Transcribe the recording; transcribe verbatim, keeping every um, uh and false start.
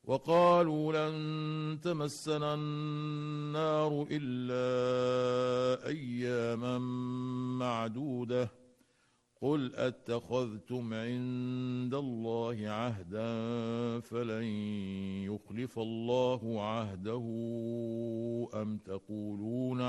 وقالوا لن تمسنا النار إلا أياما معدودة قل أتخذتم عند الله عهدا فلن يخلف الله عهده أم تقولون